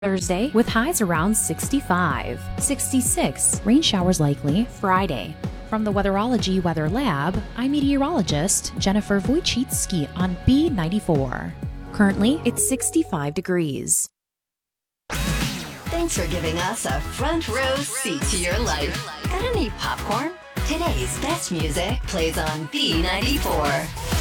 Thursday with highs around 65. 66. Rain showers likely Friday. From the Weatherology Weather Lab, I'm meteorologist Jennifer Wojcicki on B94. Currently, it's 65 degrees. Thanks for giving us a front row seat to your life. Got any popcorn? Today's best music plays on B94.